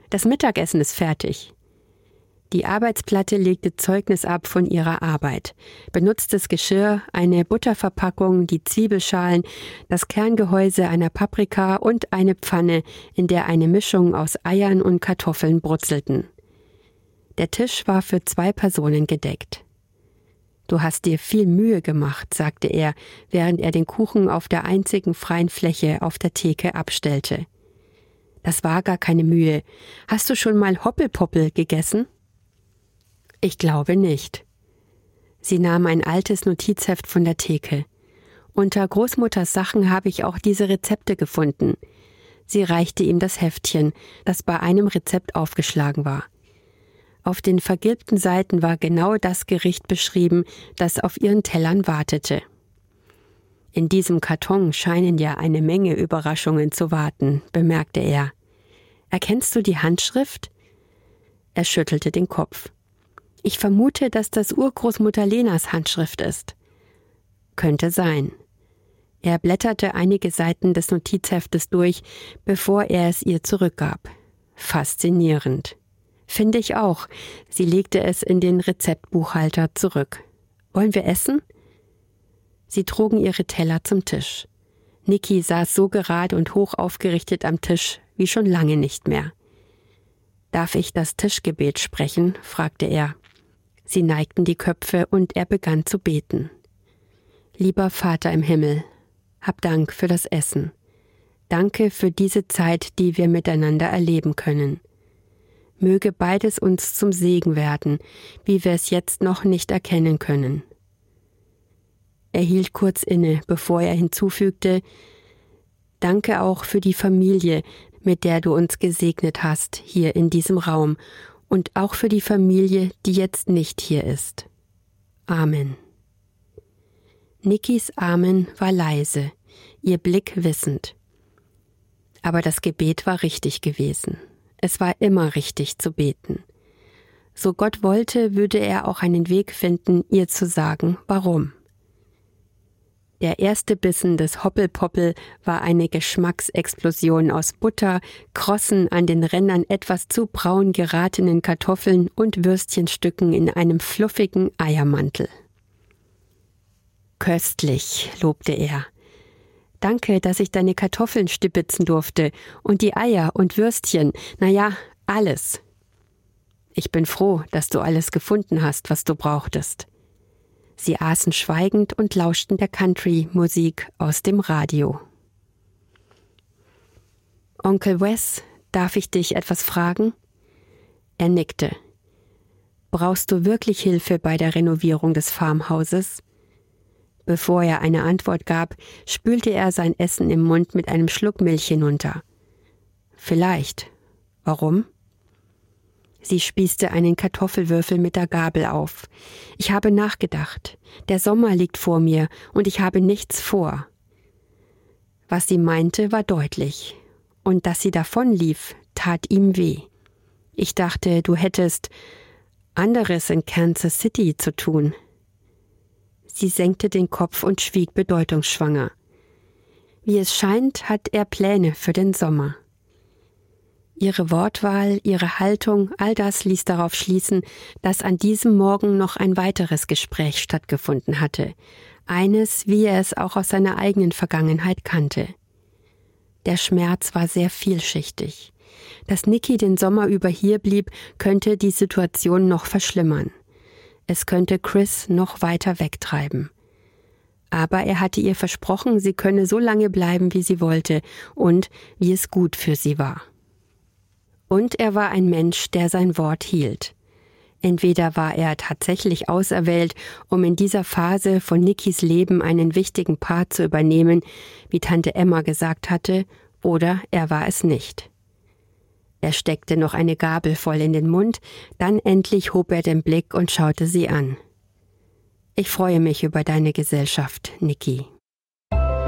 Das Mittagessen ist fertig. Die Arbeitsplatte legte Zeugnis ab von ihrer Arbeit. Benutztes Geschirr, eine Butterverpackung, die Zwiebelschalen, das Kerngehäuse einer Paprika und eine Pfanne, in der eine Mischung aus Eiern und Kartoffeln brutzelten. Der Tisch war für 2 Personen gedeckt. »Du hast dir viel Mühe gemacht«, sagte er, während er den Kuchen auf der einzigen freien Fläche auf der Theke abstellte. »Das war gar keine Mühe. Hast du schon mal Hoppelpoppel gegessen?« »Ich glaube nicht.« Sie nahm ein altes Notizheft von der Theke. »Unter Großmutters Sachen habe ich auch diese Rezepte gefunden.« Sie reichte ihm das Heftchen, das bei einem Rezept aufgeschlagen war. Auf den vergilbten Seiten war genau das Gericht beschrieben, das auf ihren Tellern wartete. »In diesem Karton scheinen ja eine Menge Überraschungen zu warten«, bemerkte er. »Erkennst du die Handschrift?« Er schüttelte den Kopf. »Ich vermute, dass das Urgroßmutter Lenas Handschrift ist.« »Könnte sein.« Er blätterte einige Seiten des Notizheftes durch, bevor er es ihr zurückgab. »Faszinierend.« »Finde ich auch.« Sie legte es in den Rezeptbuchhalter zurück. »Wollen wir essen?« Sie trugen ihre Teller zum Tisch. Niki saß so gerade und hoch aufgerichtet am Tisch wie schon lange nicht mehr. »Darf ich das Tischgebet sprechen?« fragte er. Sie neigten die Köpfe und er begann zu beten. »Lieber Vater im Himmel, hab Dank für das Essen. Danke für diese Zeit, die wir miteinander erleben können. Möge beides uns zum Segen werden, wie wir es jetzt noch nicht erkennen können.« Er hielt kurz inne, bevor er hinzufügte: »Danke auch für die Familie, mit der du uns gesegnet hast, hier in diesem Raum, und auch für die Familie, die jetzt nicht hier ist. Amen.« Nikis Amen war leise, ihr Blick wissend. Aber das Gebet war richtig gewesen. Es war immer richtig zu beten. So Gott wollte, würde er auch einen Weg finden, ihr zu sagen, warum. Der erste Bissen des Hoppelpoppel war eine Geschmacksexplosion aus Butter, krossen, an den Rändern etwas zu braun geratenen Kartoffeln und Würstchenstücken in einem fluffigen Eiermantel. »Köstlich«, lobte er. »Danke, dass ich deine Kartoffeln stibitzen durfte und die Eier und Würstchen, alles. Ich bin froh, dass du alles gefunden hast, was du brauchtest.« Sie aßen schweigend und lauschten der Country-Musik aus dem Radio. »Onkel Wes, darf ich dich etwas fragen?« Er nickte. »Brauchst du wirklich Hilfe bei der Renovierung des Farmhauses?« Bevor er eine Antwort gab, spülte er sein Essen im Mund mit einem Schluck Milch hinunter. »Vielleicht. Warum?« Sie spießte einen Kartoffelwürfel mit der Gabel auf. »Ich habe nachgedacht. Der Sommer liegt vor mir und ich habe nichts vor.« Was sie meinte, war deutlich. Und dass sie davonlief, tat ihm weh. »Ich dachte, du hättest anderes in Kansas City zu tun.« Sie senkte den Kopf und schwieg bedeutungsschwanger. Wie es scheint, hat er Pläne für den Sommer. Ihre Wortwahl, ihre Haltung, all das ließ darauf schließen, dass an diesem Morgen noch ein weiteres Gespräch stattgefunden hatte. Eines, wie er es auch aus seiner eigenen Vergangenheit kannte. Der Schmerz war sehr vielschichtig. Dass Niki den Sommer über hier blieb, könnte die Situation noch verschlimmern. Es könnte Chris noch weiter wegtreiben. Aber er hatte ihr versprochen, sie könne so lange bleiben, wie sie wollte und wie es gut für sie war. Und er war ein Mensch, der sein Wort hielt. Entweder war er tatsächlich auserwählt, um in dieser Phase von Nikis Leben einen wichtigen Part zu übernehmen, wie Tante Emma gesagt hatte, oder er war es nicht. Er steckte noch eine Gabel voll in den Mund, dann endlich hob er den Blick und schaute sie an. »Ich freue mich über deine Gesellschaft, Niki.«